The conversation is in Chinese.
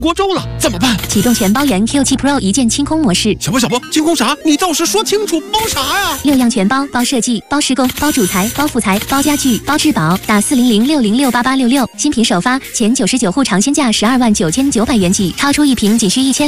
锅粥了，怎么办？ 启动全包原 Q7 Pro 一键清空模式。 小波，清空啥？你倒是说清楚，包啥呀 ？6样全包，包设计，包施工，包主材，包副材，包家具，包质保。打40060688866，新品首发，前99户尝鲜价12万9900元起，超出一瓶仅需1000。